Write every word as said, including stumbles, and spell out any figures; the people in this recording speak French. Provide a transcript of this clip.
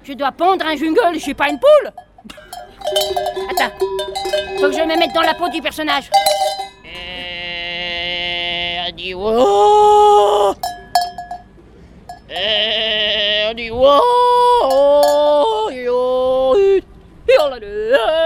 Je dois pondre un jungle, je suis pas une poule. Attends, faut que je me mette dans la peau du personnage. Euh, on dit wow. Euh, on dit wow.